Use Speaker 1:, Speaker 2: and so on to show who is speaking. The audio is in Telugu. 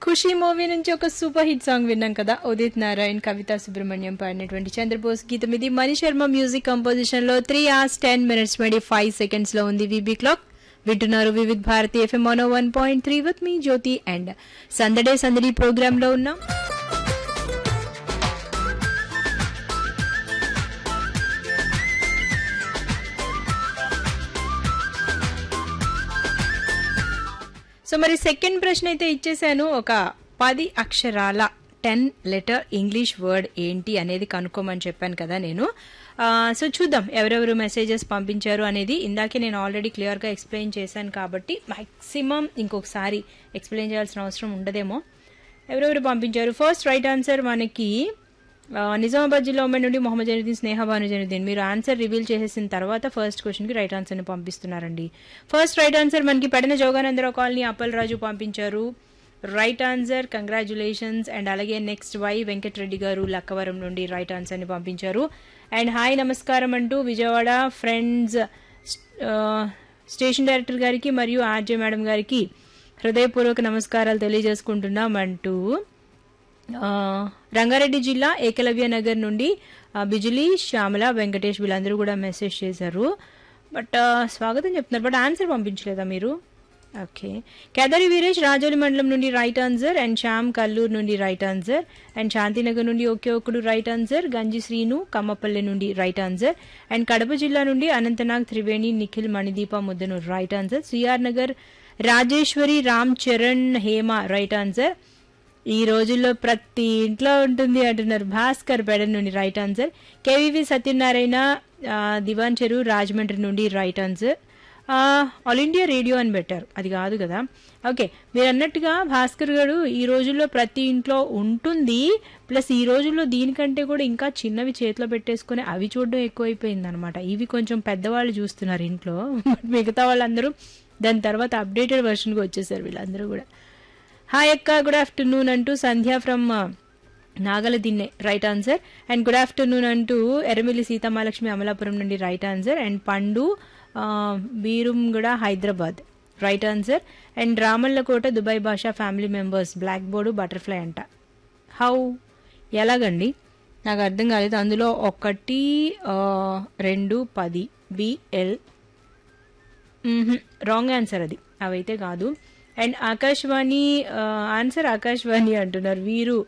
Speaker 1: ఖుషి మూవీ నుంచి ఒక సూపర్ హిట్ సాంగ్ విన్నాం కదా. ఉదిత్ నారాయణ్, కవితా సుబ్రహ్మణ్యం పాడినటువంటి చంద్రబోస్ గీతం ఇది. మణి శర్మ మ్యూజిక్ కంపోజిషన్ లో 3 hours 10 minutes 25 seconds లో ఉంది వీబీ క్లాక్. వింటున్నారు Vividh Bharati FM 101.3 with me Jyothi and సందడే సందడి ప్రోగ్రామ్ లో ఉన్నాం. సో మరి సెకండ్ ప్రశ్న అయితే ఇచ్చేసాను. ఒక 10 అక్షరాల 10 letter ఇంగ్లీష్ వర్డ్ ఏంటి అనేది కనుక్కోమని చెప్పాను కదా నేను. సో చూద్దాం ఎవరెవరు మెసేజెస్ పంపించారు అనేది. ఇందాకే నేను ఆల్రెడీ క్లియర్గా ఎక్స్ప్లెయిన్ చేశాను కాబట్టి మ్యాక్సిమం ఇంకొకసారి ఎక్స్ప్లెయిన్ చేయాల్సిన అవసరం ఉండదేమో. ఎవరెవరు పంపించారు? ఫస్ట్ రైట్ ఆన్సర్ మనకి నిజామాబాద్ జిల్లా ఉమ్మడి నుండి మొహమ్మద్ జైనుద్దీన్, స్నేహ భాను జైనుద్దీన్. మీరు ఆన్సర్ రివీల్ చేసేసిన తర్వాత ఫస్ట్ క్వశ్చన్కి రైట్ ఆన్సర్ని పంపిస్తున్నారండి. ఫస్ట్ రైట్ ఆన్సర్ మనకి పెడన జోగానందరావు కాలనీ అప్పల్ రాజు పంపించారు. Right answer, congratulations. అండ్ అలాగే నెక్స్ట్ వై వెంకటరెడ్డి గారు లక్కవరం నుండి రైట్ ఆన్సర్ని పంపించారు. అండ్ హాయ్ నమస్కారం అంటూ విజయవాడ ఫ్రెండ్స్ స్టేషన్ డైరెక్టర్ గారికి మరియు ఆర్జే మేడం గారికి హృదయపూర్వక నమస్కారాలు తెలియజేసుకుంటున్నాం అంటూ రంగారెడ్డి జిల్లా ఏకలవ్య నగర్ నుండి బిజులి, శ్యామల, వెంకటేష్ వీళ్ళందరూ కూడా మెసేజ్ చేశారు. బట్ స్వాగతం చెప్తున్నారు, బట్ ఆన్సర్ పంపించలేదా మీరు? ఓకే. కేదారి వీరేష్ రాజోలి మండలం నుండి right answer. And Shyam Kalluru నుండి రైట్ ఆన్సర్. అండ్ శాంతినగర్ నుండి ఒకే ఒకడు రైట్ ఆన్సర్. గంజి శ్రీను కమ్మపల్లి నుండి రైట్ ఆన్సర్. అండ్ కడప జిల్లా నుండి Anantnag, Triveni, Nikhil, Manideepa Muddanur right answer. CR Nagar Rajeshwari, Ram Charan, Hema right answer. ఈ రోజుల్లో ప్రతి ఇంట్లో ఉంటుంది అంటున్నారు భాస్కర్ పెడ నుండి రైట్ ఆన్సర్. కేవీవి సత్యనారాయణ దివాన్ చెరు రాజమండ్రి నుండి right answer. All India radio అని పెట్టారు, అది కాదు కదా. ఓకే, మీరు అన్నట్టుగా భాస్కర్ గారు ఈ రోజుల్లో ప్రతి ఇంట్లో ఉంటుంది. ప్లస్ ఈ రోజుల్లో దీనికంటే కూడా ఇంకా చిన్నవి చేతిలో పెట్టేసుకుని అవి చూడడం ఎక్కువైపోయింది అనమాట. ఇవి కొంచెం పెద్దవాళ్ళు చూస్తున్నారు ఇంట్లో, మిగతా వాళ్ళందరూ దాని తర్వాత అప్డేటెడ్ వర్షన్గా వచ్చేసారు వీళ్ళందరూ కూడా. హాయ్ అక్క, గుడ్ ఆఫ్టర్నూన్ అంటూ సంధ్య from నాగల Dinne right answer. And good afternoon అంటూ ఎర్రమిల్లి సీతమాలక్ష్మి అమలాపురం నుండి రైట్ ఆన్సర్. అండ్ పండు బీరుంగూడ Hyderabad right answer. And Ramallakota Dubai భాషా family members black board butterfly అంట. హౌ ఎలాగండి నాకు అర్థం కాలేదు. అందులో 1 2 10 బిఎల్ రాంగ్ ఆన్సర్ అది, అవైతే కాదు. అండ్ ఆకాశవాణి ఆన్సర్ ఆకాశవాణి అంటున్నారు వీరు